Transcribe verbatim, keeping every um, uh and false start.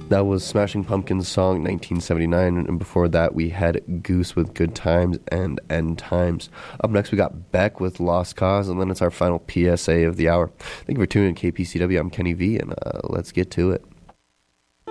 That was Smashing Pumpkins' song nineteen seventy-nine, and before that we had Goose with Good Times and End Times. Up next we got Beck with Lost Cause, and then it's our final P S A of the hour. Thank you for tuning in to K P C W. I'm Kenny V, and uh, let's get to it.